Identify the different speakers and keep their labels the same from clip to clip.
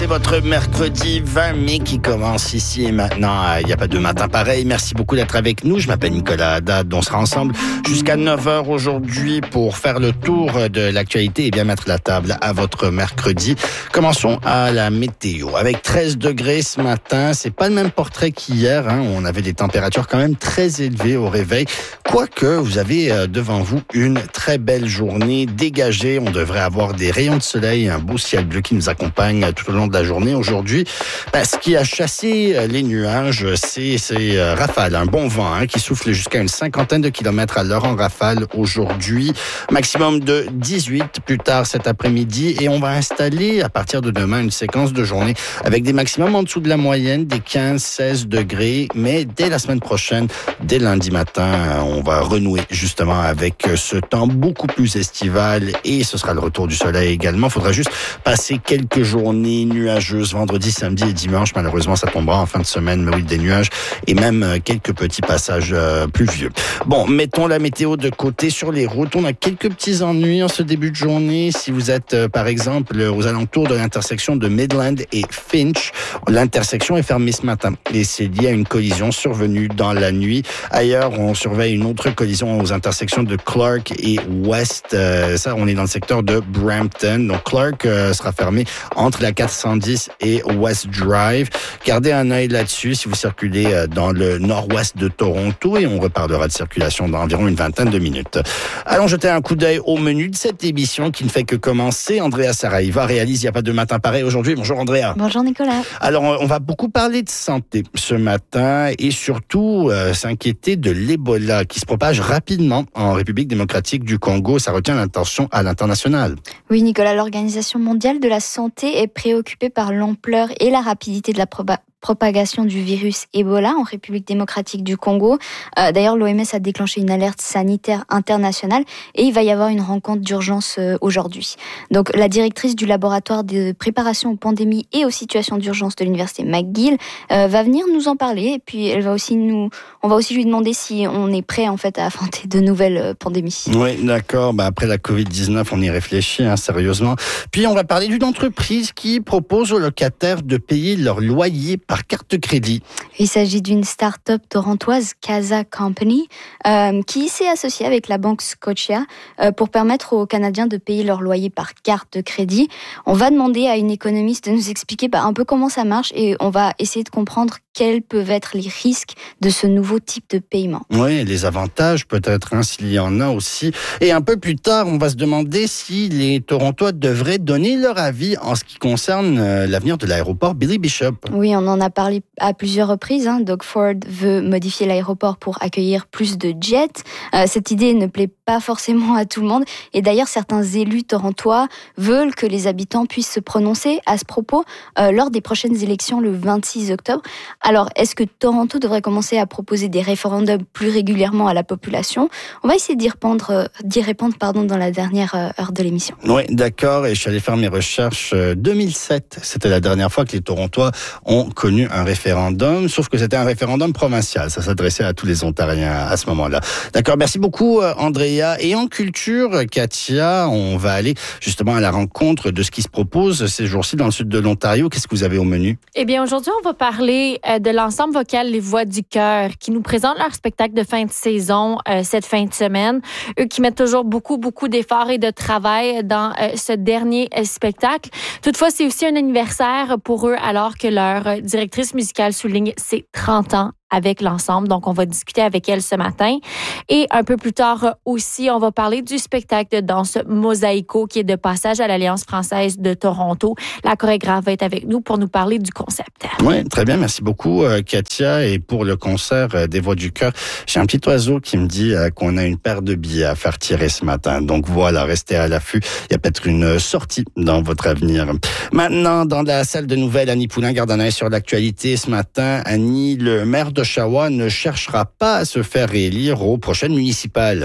Speaker 1: votre mercredi 20 mai qui commence ici et maintenant. Il n'y a pas de matin pareil. Merci beaucoup d'être avec nous. Je m'appelle Nicolas Haddad. On sera ensemble jusqu'à 9h aujourd'hui pour faire le tour de l'actualité et bien mettre la table à votre mercredi. Commençons à la météo. Avec 13 degrés ce matin, c'est pas le même portrait qu'hier. On avait des températures quand même très élevées au réveil. Quoique vous avez devant vous une très belle journée dégagée. On devrait avoir des rayons de soleil, un beau ciel bleu qui nous accompagne tout au long de la journée aujourd'hui. Ce qui a chassé les nuages, c'est rafales, un bon vent qui souffle jusqu'à une 50aine de kilomètres à l'heure en rafale aujourd'hui. Maximum de 18 plus tard cet après-midi et on va installer à partir de demain une séquence de journée avec des maximums en dessous de la moyenne, des 15-16 degrés. Mais dès la semaine prochaine, dès lundi matin, on va renouer justement avec ce temps beaucoup plus estival et ce sera le retour du soleil également. Il faudra juste passer quelques journées nuageuses vendredi, samedi et dimanche. Malheureusement, ça tombera en fin de semaine, mais oui, des nuages et même quelques petits passages pluvieux. Bon, mettons la météo de côté sur les routes. On a quelques petits ennuis en ce début de journée. Si vous êtes, par exemple, aux alentours de l'intersection de Midland et Finch, l'intersection est fermée ce matin et c'est lié à une collision survenue dans la nuit. Ailleurs, on surveille une autre collision aux intersections de Clark et West. Ça, on est dans le secteur de Brampton. Donc, Clark sera fermé entre la 410 et West Drive. Gardez un œil là-dessus si vous circulez dans le nord-ouest de Toronto et on reparlera de circulation dans environ une vingtaine de minutes. Allons jeter un coup d'œil au menu de cette émission qui ne fait que commencer. Andrea Saraiva réalise Il n'y a pas de matin pareil aujourd'hui. Bonjour Andrea.
Speaker 2: Bonjour Nicolas.
Speaker 1: Alors, on va beaucoup parler de santé ce matin et surtout s'inquiéter de l'Ebola qui se propage rapidement en République démocratique du Congo. Ça retient l'attention à l'international.
Speaker 2: Oui Nicolas, l'Organisation mondiale de la santé est préoccupée par l'ampleur et la rapidité de la propagation du virus Ebola en République démocratique du Congo. D'ailleurs, l'OMS a déclenché une alerte sanitaire internationale et il va y avoir une rencontre d'urgence aujourd'hui. Donc, la directrice du laboratoire de préparation aux pandémies et aux situations d'urgence de l'université McGill va venir nous en parler et puis on va aussi lui demander si on est prêt en fait à affronter de nouvelles pandémies.
Speaker 1: Oui, d'accord. Après la Covid-19, on y réfléchit sérieusement. Puis, on va parler d'une entreprise qui propose aux locataires de payer leur loyer par carte de crédit.
Speaker 2: Il s'agit d'une start-up torontoise, Casa Company, qui s'est associée avec la banque Scotia pour permettre aux Canadiens de payer leur loyer par carte de crédit. On va demander à une économiste de nous expliquer un peu comment ça marche et on va essayer de comprendre quels peuvent être les risques de ce nouveau type de paiement.
Speaker 1: Oui, les avantages peut-être, s'il y en a aussi. Et un peu plus tard, on va se demander si les Torontois devraient donner leur avis en ce qui concerne l'avenir de l'aéroport Billy Bishop.
Speaker 2: Oui, on en a parlé à plusieurs reprises. Doug Ford veut modifier l'aéroport pour accueillir plus de jets. Cette idée ne plaît pas forcément à tout le monde. Et d'ailleurs, certains élus torontois veulent que les habitants puissent se prononcer à ce propos lors des prochaines élections le 26 octobre. Alors, est-ce que Toronto devrait commencer à proposer des référendums plus régulièrement à la population ? On va essayer d'y répondre dans la dernière heure de l'émission.
Speaker 1: Oui, d'accord. Et je suis allé faire mes recherches. 2007, c'était la dernière fois que les Torontois ont connu un référendum, sauf que c'était un référendum provincial. Ça s'adressait à tous les Ontariens à ce moment-là. D'accord, merci beaucoup Andrea. Et en culture, Katia, on va aller justement à la rencontre de ce qui se propose ces jours-ci dans le sud de l'Ontario. Qu'est-ce que vous avez au menu?
Speaker 3: Eh bien, aujourd'hui, on va parler de l'ensemble vocal Les Voix du Cœur qui nous présente leur spectacle de fin de saison cette fin de semaine. Eux qui mettent toujours beaucoup d'efforts et de travail dans ce dernier spectacle. Toutefois, c'est aussi un anniversaire pour eux alors que leur directrice musicale souligne ses 30 ans avec l'ensemble. Donc, on va discuter avec elle ce matin. Et un peu plus tard aussi, on va parler du spectacle de danse Mosaïco qui est de passage à l'Alliance française de Toronto. La chorégraphe va être avec nous pour nous parler du concept.
Speaker 1: Oui, très bien. Merci beaucoup, Katia. Et pour le concert des Voix du Cœur, j'ai un petit oiseau qui me dit qu'on a une paire de billets à faire tirer ce matin. Donc voilà, restez à l'affût. Il y a peut-être une sortie dans votre avenir. Maintenant, dans la salle de nouvelles, Annie Poulain garde un œil sur l'actualité ce matin. Annie, le maire de d'Oshawa ne cherchera pas à se faire réélire aux prochaines municipales.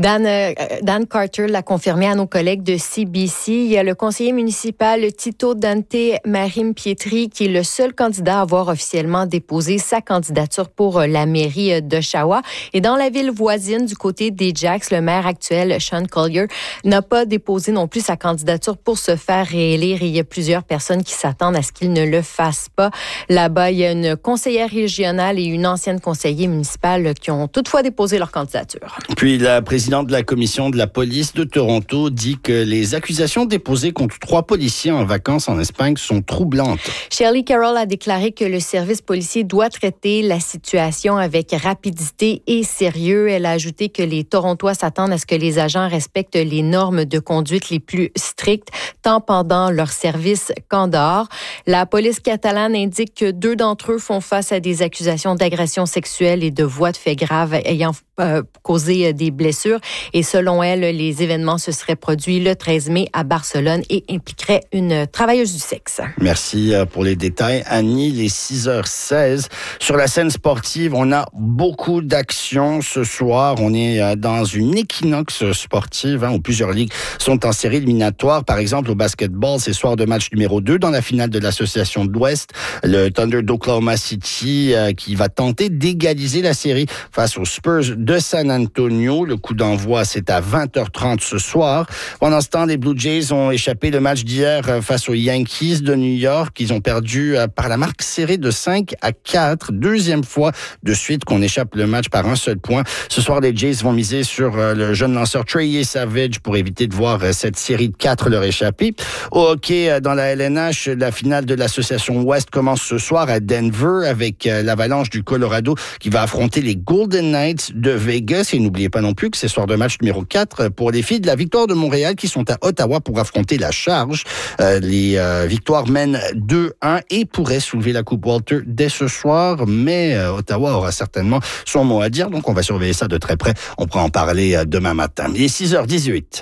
Speaker 4: Dan Carter l'a confirmé à nos collègues de CBC. Il y a le conseiller municipal Tito Dante Marim Pietri qui est le seul candidat à avoir officiellement déposé sa candidature pour la mairie d'Oshawa. Et dans la ville voisine, du côté d'Ajax, le maire actuel, Sean Collier, n'a pas déposé non plus sa candidature pour se faire réélire. Et il y a plusieurs personnes qui s'attendent à ce qu'il ne le fasse pas. Là-bas, il y a une conseillère régionale et une ancienne conseillère municipale qui ont toutefois déposé leur candidature.
Speaker 1: Puis la présidente de la commission de la police de Toronto dit que les accusations déposées contre 3 policiers en vacances en Espagne sont troublantes.
Speaker 4: Shirley Carroll a déclaré que le service policier doit traiter la situation avec rapidité et sérieux. Elle a ajouté que les Torontois s'attendent à ce que les agents respectent les normes de conduite les plus strictes, tant pendant leur service qu'en dehors. La police catalane indique que 2 d'entre eux font face à des accusations d'agression sexuelle et de voies de fait graves ayant causé des blessures. Et selon elle, les événements se seraient produits le 13 mai à Barcelone et impliqueraient une travailleuse du sexe.
Speaker 1: Merci pour les détails. Annie, les 6h16. Sur la scène sportive, on a beaucoup d'actions ce soir. On est dans une équinoxe sportive où plusieurs ligues sont en série éliminatoire. Par exemple, au basketball, c'est soir de match numéro 2 dans la finale de l'Association de l'Ouest. Le Thunder d'Oklahoma City qui va tenter d'égaliser la série face aux Spurs de San Antonio. Le coup d'envoi, c'est à 20h30 ce soir. Pendant ce temps, les Blue Jays ont échappé le match d'hier face aux Yankees de New York. Ils ont perdu par la marque serrée de 5-4. Deuxième fois de suite qu'on échappe le match par un seul point. Ce soir, les Jays vont miser sur le jeune lanceur Trey Savage pour éviter de voir cette série de 4 leur échapper. Au hockey, dans la LNH, la finale de l'Association Ouest commence ce soir à Denver avec l'Avalanche du Colorado qui va affronter les Golden Knights de Vegas. Et n'oubliez pas non plus que c'est soir de match numéro 4 pour les filles de la Victoire de Montréal qui sont à Ottawa pour affronter la Charge. Les Victoires mènent 2-1 et pourraient soulever la Coupe Walter dès ce soir, mais Ottawa aura certainement son mot à dire, donc on va surveiller ça de très près. On pourra en parler demain matin. Il est 6h18.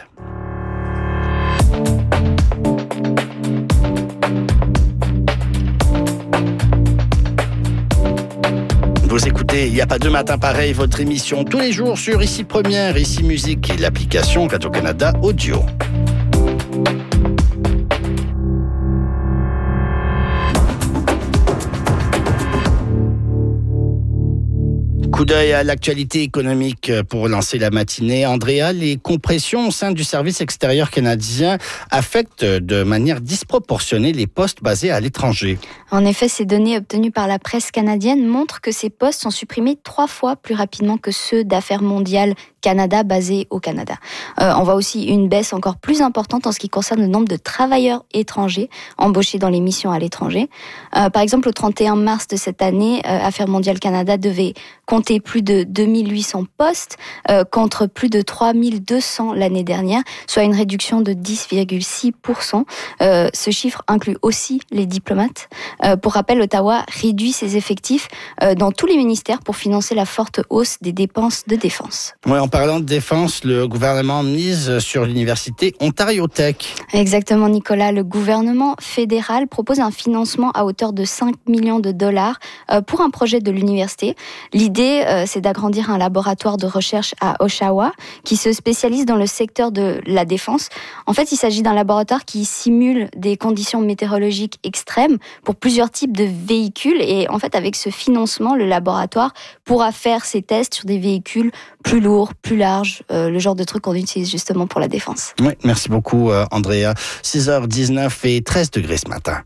Speaker 1: Vous écoutez, il n'y a pas 2 matins pareils, votre émission tous les jours sur Ici Première, Ici Musique et l'application Radio-Canada Audio. Coup d'œil à l'actualité économique pour lancer la matinée. Andrea, les compressions au sein du service extérieur canadien affectent de manière disproportionnée les postes basés à l'étranger.
Speaker 2: En effet, ces données obtenues par la presse canadienne montrent que ces postes sont supprimés 3 fois plus rapidement que ceux d'Affaires mondiales Canada basés au Canada. On voit aussi une baisse encore plus importante en ce qui concerne le nombre de travailleurs étrangers embauchés dans les missions à l'étranger. Par exemple, au 31 mars de cette année, Affaires mondiales Canada devait compter plus de 2800 postes contre plus de 3200 l'année dernière, soit une réduction de 10,6%. Ce chiffre inclut aussi les diplomates. Pour rappel, Ottawa réduit ses effectifs dans tous les ministères pour financer la forte hausse des dépenses de défense.
Speaker 1: Oui, en parlant de défense, le gouvernement mise sur l'université Ontario Tech.
Speaker 2: Exactement, Nicolas. Le gouvernement fédéral propose un financement à hauteur de 5 millions de dollars pour un projet de l'université. L'idée, c'est d'agrandir un laboratoire de recherche à Oshawa qui se spécialise dans le secteur de la défense. En fait, il s'agit d'un laboratoire qui simule des conditions météorologiques extrêmes pour plusieurs types de véhicules. Et en fait, avec ce financement, le laboratoire pourra faire ses tests sur des véhicules plus lourds, plus larges, le genre de trucs qu'on utilise justement pour la défense.
Speaker 1: Oui, merci beaucoup, Andrea. 6h19 et 13 degrés ce matin.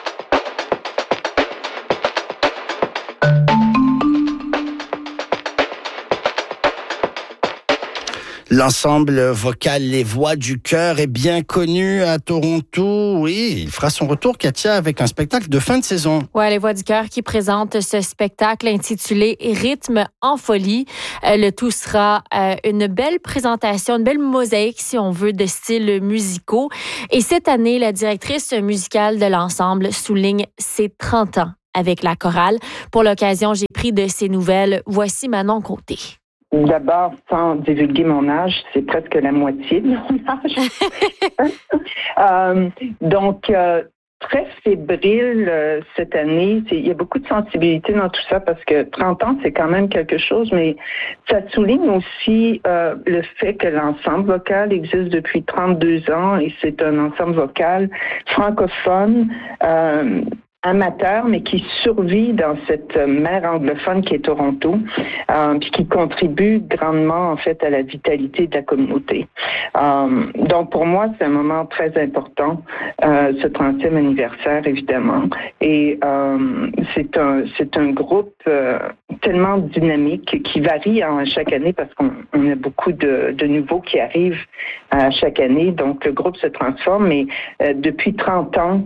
Speaker 1: L'ensemble vocal Les Voix du Cœur est bien connu à Toronto. Oui, il fera son retour, Katia, avec un spectacle de fin de saison.
Speaker 3: Oui, Les Voix du Cœur qui présente ce spectacle intitulé Rythme en folie. Le tout sera une belle présentation, une belle mosaïque, si on veut, de styles musicaux. Et cette année, la directrice musicale de l'ensemble souligne ses 30 ans avec la chorale. Pour l'occasion, j'ai pris de ses nouvelles. Voici Manon Côté.
Speaker 5: D'abord, sans divulguer mon âge, c'est presque la moitié de mon âge. Donc, très fébrile cette année. Il y a beaucoup de sensibilité dans tout ça parce que 30 ans, c'est quand même quelque chose, mais ça souligne aussi le fait que l'ensemble vocal existe depuis 32 ans et c'est un ensemble vocal francophone, amateur, mais qui survit dans cette mer anglophone qui est Toronto, puis qui contribue grandement, en fait, à la vitalité de la communauté. Donc, pour moi, c'est un moment très important, ce 30e anniversaire, évidemment. Et c'est un groupe tellement dynamique qui varie chaque année parce qu'on a beaucoup de nouveaux qui arrivent chaque année. Donc, le groupe se transforme, mais depuis 30 ans,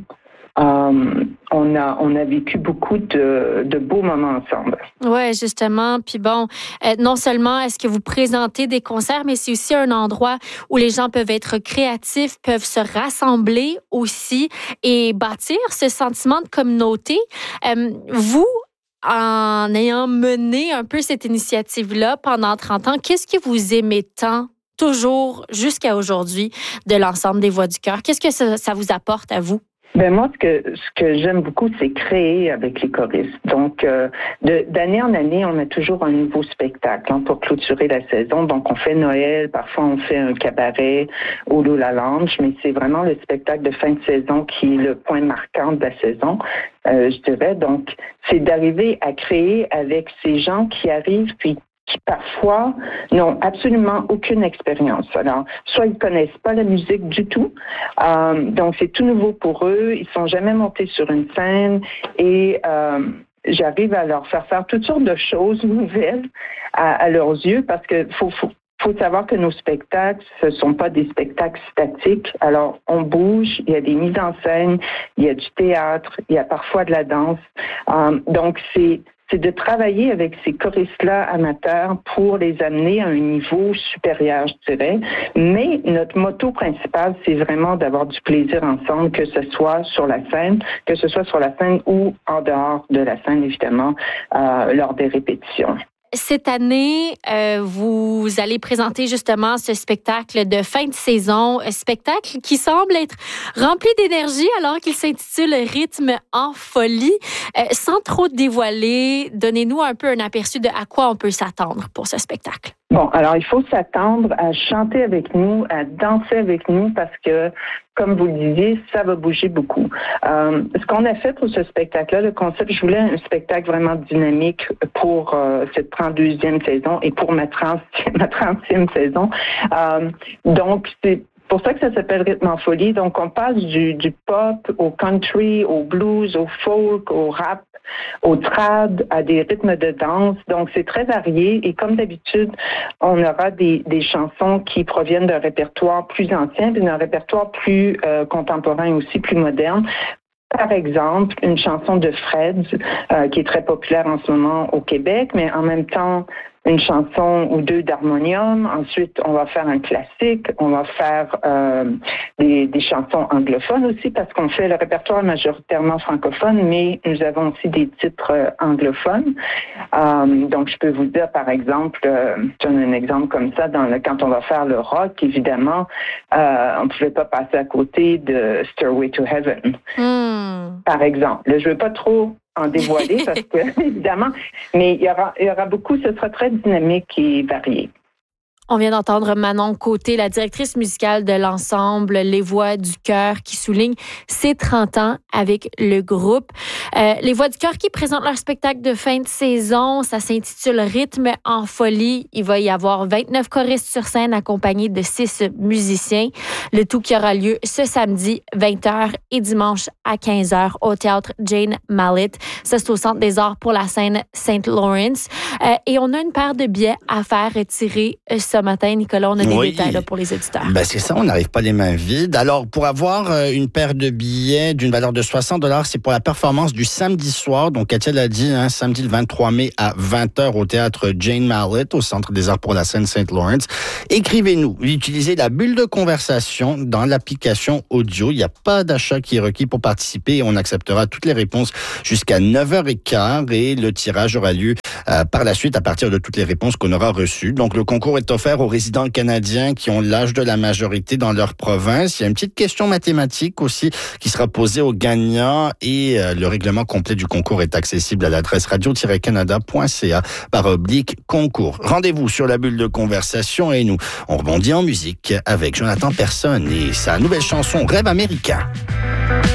Speaker 5: on a vécu beaucoup de beaux moments ensemble.
Speaker 3: Oui, justement. Puis bon, non seulement est-ce que vous présentez des concerts, mais c'est aussi un endroit où les gens peuvent être créatifs, peuvent se rassembler aussi et bâtir ce sentiment de communauté. Vous, en ayant mené un peu cette initiative-là pendant 30 ans, qu'est-ce que vous aimez tant, toujours jusqu'à aujourd'hui, de l'ensemble des Voix du Cœur? Qu'est-ce que ça vous apporte à vous?
Speaker 5: Ben moi, ce que j'aime beaucoup, c'est créer avec les choristes. Donc, d'année en année, on a toujours un nouveau spectacle pour clôturer la saison. Donc, on fait Noël, parfois on fait un cabaret au Lula Lounge, mais c'est vraiment le spectacle de fin de saison qui est le point marquant de la saison, je dirais. Donc, c'est d'arriver à créer avec ces gens qui arrivent, puis qui parfois n'ont absolument aucune expérience. Alors, soit ils connaissent pas la musique du tout, donc c'est tout nouveau pour eux, ils sont jamais montés sur une scène et j'arrive à leur faire toutes sortes de choses nouvelles à leurs yeux parce que faut savoir que nos spectacles, ce sont pas des spectacles statiques. Alors, on bouge, il y a des mises en scène, il y a du théâtre, il y a parfois de la danse. Donc, c'est de travailler avec ces choristes-là amateurs pour les amener à un niveau supérieur, je dirais. Mais notre motto principal, c'est vraiment d'avoir du plaisir ensemble, que ce soit sur la scène ou en dehors de la scène, évidemment, lors des répétitions.
Speaker 3: Cette année, vous allez présenter justement ce spectacle de fin de saison, un spectacle qui semble être rempli d'énergie alors qu'il s'intitule Rythme en folie. Sans trop dévoiler, donnez-nous un peu un aperçu de à quoi on peut s'attendre pour ce spectacle.
Speaker 5: Bon, alors il faut s'attendre à chanter avec nous, à danser avec nous parce que, comme vous le disiez, ça va bouger beaucoup. Ce qu'on a fait pour ce spectacle-là, le concept, je voulais un spectacle vraiment dynamique pour cette 32e saison et pour ma 30e saison. Donc, c'est pour ça que ça s'appelle Rythme en folie. Donc, on passe du pop au country, au blues, au folk, au rap, au trad, à des rythmes de danse. Donc, c'est très varié. Et comme d'habitude, on aura des chansons qui proviennent d'un répertoire plus ancien, puis d'un répertoire plus contemporain aussi, plus moderne. Par exemple, une chanson de Fred, qui est très populaire en ce moment au Québec, mais en même temps, une chanson ou deux d'harmonium. Ensuite, on va faire un classique. On va faire des chansons anglophones aussi parce qu'on fait le répertoire majoritairement francophone, mais nous avons aussi des titres anglophones. Donc, je peux vous dire, par exemple, je donne un exemple comme ça, quand on va faire le rock, évidemment, on ne pouvait pas passer à côté de Stairway to Heaven, par exemple. Là, je ne veux pas trop en dévoiler parce que, évidemment, mais il y aura beaucoup, ce sera très dynamique et varié.
Speaker 3: On vient d'entendre Manon Côté, la directrice musicale de l'ensemble Les Voix du Cœur, qui souligne ses 30 ans avec le groupe. Les Voix du Cœur qui présentent leur spectacle de fin de saison, ça s'intitule Rythme en folie. Il va y avoir 29 choristes sur scène accompagnés de 6 musiciens. Le tout qui aura lieu ce samedi 20h et dimanche à 15h au théâtre Jane Mallet. Ça, c'est au Centre des Arts pour la scène St. Lawrence. Et on a une paire de billets à faire retirer ce matin, Nicolas. On a des détails là, pour les auditeurs.
Speaker 1: Ben c'est ça, on n'arrive pas les mains vides. Alors, pour avoir une paire de billets d'une valeur de $60, c'est pour la performance du samedi soir. Donc, Katia l'a dit, samedi le 23 mai à 20h au théâtre Jane Mallet, au Centre des Arts pour la scène St. Lawrence. Écrivez-nous. Utilisez la bulle de conversation dans l'application audio. Il n'y a pas d'achat qui est requis pour participer et on acceptera toutes les réponses jusqu'à 9h15 et le tirage aura lieu par la suite à partir de toutes les réponses qu'on aura reçues. Donc, le concours est offert offert aux résidents canadiens qui ont l'âge de la majorité dans leur province. Il y a une petite question mathématique aussi qui sera posée aux gagnants et le règlement complet du concours est accessible à l'adresse radio-canada.ca/concours. Rendez-vous sur la bulle de conversation et nous, on rebondit en musique avec Jonathan Persson et sa nouvelle chanson Rêve américain.